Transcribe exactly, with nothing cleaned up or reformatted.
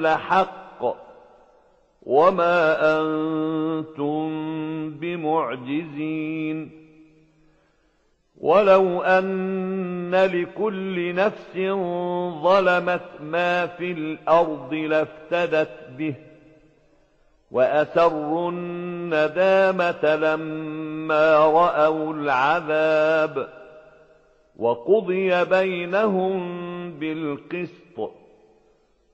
لحق وما أنتم بمعجزين. ولو أن لكل نفس ظلمت ما في الأرض لافتدت به وأسروا الندامة لما رأوا العذاب وقضي بينهم بالقسط